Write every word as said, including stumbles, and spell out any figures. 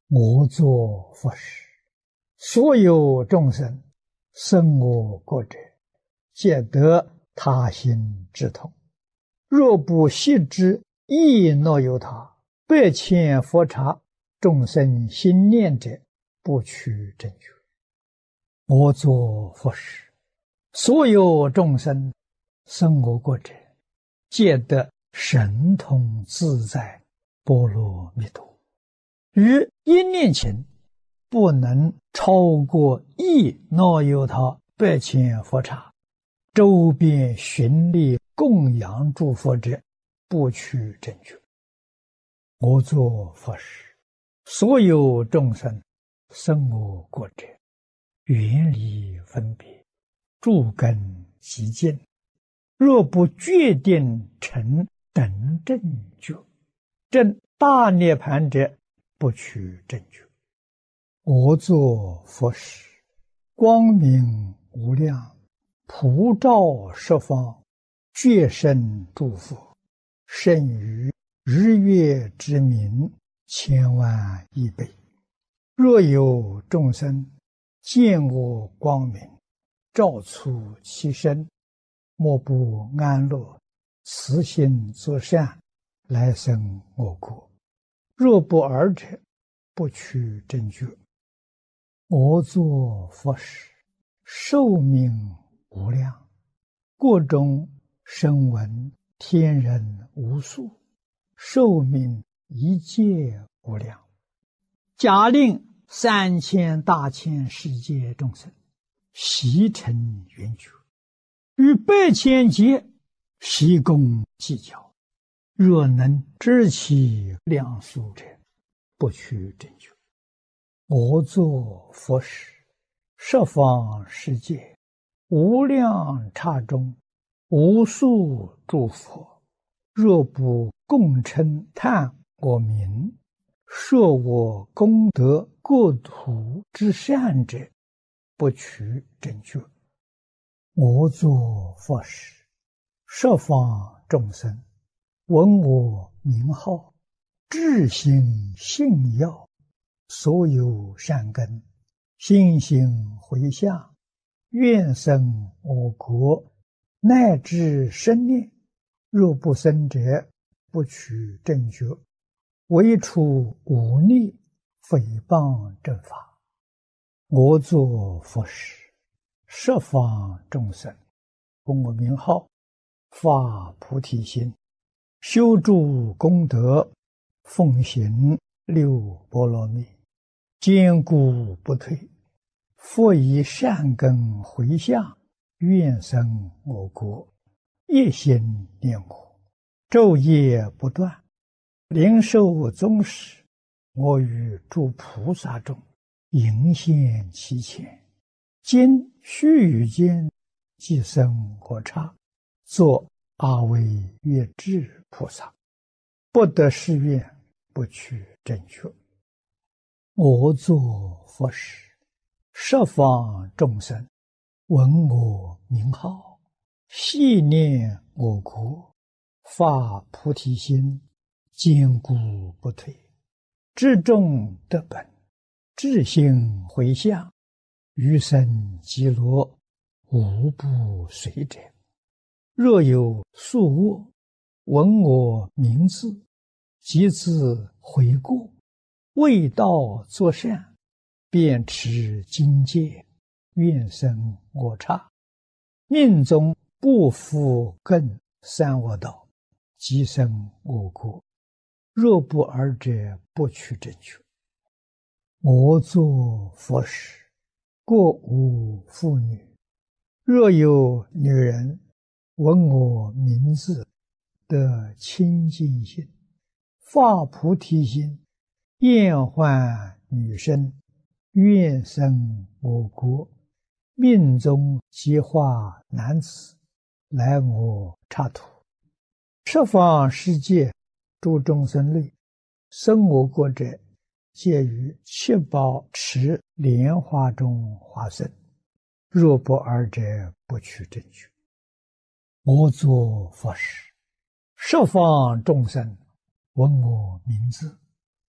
我作佛时，所有众生生我国者，皆得他心之痛。若不悉之，亦若有他，百千佛刹，众生心念者，不取正觉。我作佛时，所有众生生我国者，皆得神通自在波罗蜜多。于一念前，不能超过一若有他百千佛刹，周边寻力供养诸佛者，不取正觉。我作佛时，所有众生生我国者，远离分别，诸根极净，若不决定成等正觉，证大涅盘者，不取正觉。我作佛时，光明无量，普照十方，觉生诸佛，胜于日月之明千万亿倍。若有众生见我光明，照出其身，莫不安乐，慈心作善，来生我国。若不尔者，不取正觉。我作佛时，寿命无量，国中声闻天人无数，寿命一切无量。假令三千大千世界众生悉成圆觉，于百千劫悉共计较，若能知其量数者，不取正觉。我作佛时，十方世界无量刹中，无数诸佛，若不共称叹我名，说我功德国土之善者，不取正觉。我作佛时，十方众生闻我名号，至心信要，所有善根心行回向，愿生我国，乃至生念。若不生者，不取正觉。唯除忤逆诽谤正法。我作佛时，十方众生闻我名号，发菩提心，修诸功德，奉行六波罗蜜，坚固不退，复以善根回向，愿生我国，一心念我，昼夜不断，灵寿终时，我与诸菩萨中迎现其前，今须臾间即生我刹，作阿惟越致菩萨。不得誓愿，不取正觉。我作佛时，十方众生闻我名号，系念我国，发菩提心，坚固不退，至众得本，至心回向，余生极乐，无不随者。若有宿卧，闻我名字，即自悔过，为道作善，便持经戒，愿生我刹。命中不复更三恶道，即生我国。若不尔者，不取正觉。我作佛时，国无妇女。若有女人闻我名字，得清净心，发菩提心，厌患女身，愿生我国，命中即化男子，来我刹土。十方世界诸众生类，生我国者，皆于七宝池莲花中化身。若不尔者，不取正觉。我作佛时，十方众生闻我名字，